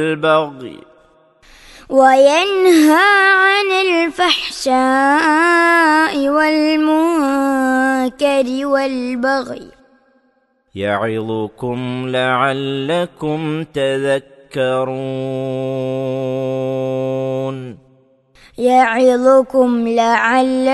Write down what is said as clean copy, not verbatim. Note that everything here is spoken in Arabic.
البغي وينهى عن الفحشاء والمنكر والبغي يعظكم لعلكم تذكرون. يعظكم لعلكم